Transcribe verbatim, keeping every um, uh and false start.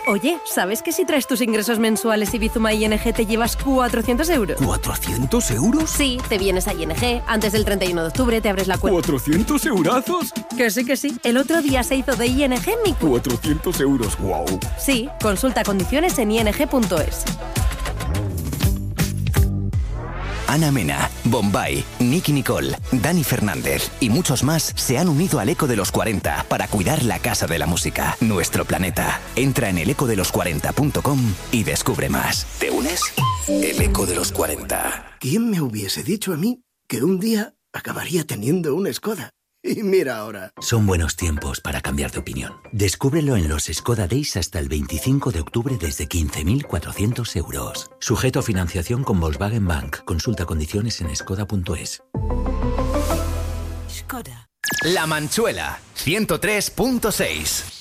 Oye, ¿sabes que si traes tus ingresos mensuales y Bizuma I N G te llevas cuatrocientos euros? ¿cuatrocientos euros? Sí, te vienes a I N G, antes del treinta y uno de octubre te abres la cuenta. ¿cuatrocientos eurazos? Que sí, que sí. El otro día se hizo de I N G mi... cuatrocientos euros, wow. Sí, consulta condiciones en i n g punto es. Ana Mena, Bombay, Nicky Nicole, Dani Fernández y muchos más se han unido al Eco de los cuarenta para cuidar la casa de la música, nuestro planeta. Entra en el eco de los cuarenta punto com y descubre más. ¿Te unes? El Eco de los cuarenta. ¿Quién me hubiese dicho a mí que un día acabaría teniendo un Skoda? Y mira ahora. Son buenos tiempos para cambiar de opinión. Descúbrelo en los Skoda Days hasta el veinticinco de octubre desde quince mil cuatrocientos euros. Sujeto a financiación con Volkswagen Bank. Consulta condiciones en skoda punto es. La Manchuela, ciento tres punto seis.